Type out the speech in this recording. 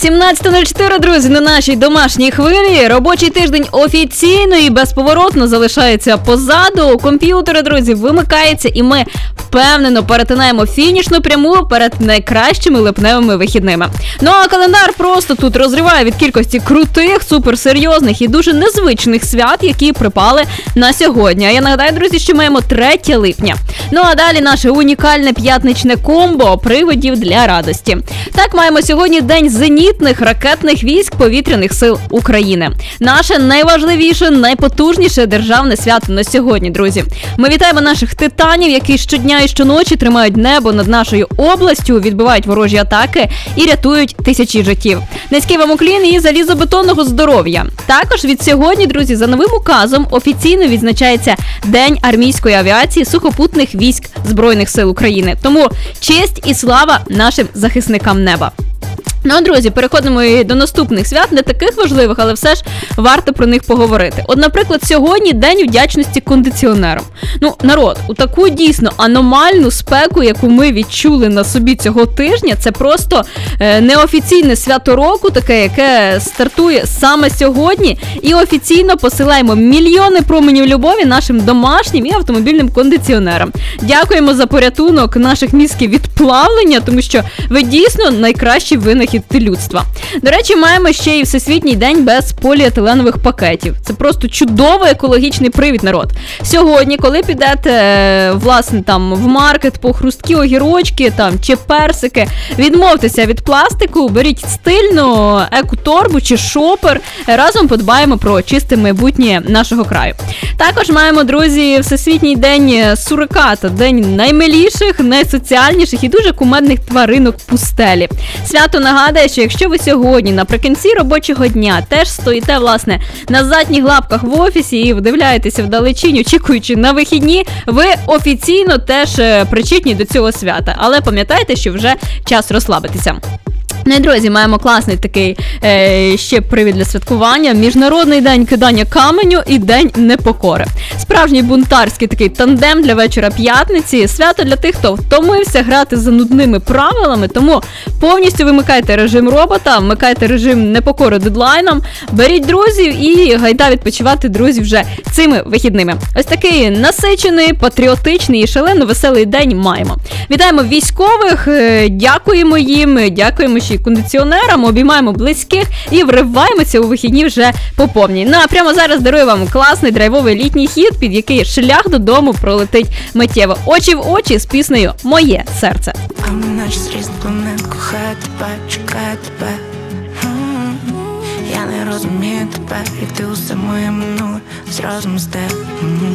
17:04, друзі, на нашій домашній хвилі. Робочий тиждень офіційно і безповоротно залишається позаду. Комп'ютери, друзі, вимикаються, і ми впевнено перетинаємо фінішну пряму перед найкращими липневими вихідними. Ну а календар просто тут розриває від кількості крутих, суперсерйозних і дуже незвичних свят, які припали на сьогодні. А я нагадаю, друзі, що маємо 3 липня. Ну а далі наше унікальне п'ятничне комбо приводів для радості. Так, маємо сьогодні День зенітних ракетних військ повітряних сил України. Наше найважливіше, найпотужніше державне свято на сьогодні, друзі. Ми вітаємо наших титанів, які щодня і щоночі тримають небо над нашою областю, відбивають ворожі атаки і рятують тисячі життів. Низький вам уклін і залізобетонного здоров'я. Також від сьогодні, друзі, за новим указом офіційно відзначається День армійської авіації сухопутних військ Збройних сил України. Тому честь і слава нашим захисникам неба. Ну, друзі, переходимо і до наступних свят, не таких важливих, але все ж варто про них поговорити. От, наприклад, сьогодні День вдячності кондиціонерам. Ну, народ, у таку дійсно аномальну спеку, яку ми відчули на собі цього тижня, це просто неофіційне свято року, таке, яке стартує саме сьогодні, і офіційно посилаємо мільйони променів любові нашим домашнім і автомобільним кондиціонерам. Дякуємо за порятунок наших мізків від плавлення, тому що ви дійсно найкращий винахід людства. До речі, маємо ще і Всесвітній день без поліетиленових пакетів. Це просто чудовий екологічний привід, народ. Сьогодні, коли підете, власне, там, в маркет по хрусткі огірочки, там, чи персики, відмовтеся від пластику, беріть стильну екоторбу чи шопер, разом подбаємо про чисте майбутнє нашого краю. Також маємо, друзі, Всесвітній день суриката, день наймиліших, найсоціальніших і дуже кумедних тваринок пустелі. Свято нагадує, що якщо ви сьогодні наприкінці робочого дня теж стоїте, власне, на задніх лапках в офісі і вдивляєтеся вдалечінь, очікуючи на вихідні, ви офіційно теж причетні до цього свята. Але пам'ятайте, що вже час розслабитися. Ну і, друзі, маємо класний такий ще привід для святкування. Міжнародний день кидання каменю і День непокори. Справжній бунтарський такий тандем для вечора п'ятниці. Свято для тих, хто втомився грати за нудними правилами, тому повністю вимикайте режим робота, вмикайте режим непокори дедлайном, беріть друзів і гайда відпочивати, друзі, вже цими вихідними. Ось такий насичений, патріотичний і шалено веселий день маємо. Вітаємо військових, дякуємо їм, дякуємо ще й кондиціонерам, обіймаємо близьких і вриваємося у вихідні вже по повній. Ну а прямо зараз дарую вам класний драйвовий літній хіт, під який шлях додому пролетить миттєво. Очі в очі з піснею «Моє серце». А ми наче з різних планет, кохаю тебе, чекаю тебе. Я не розумію тебе, як ти усе моє минуле зразу з тебе.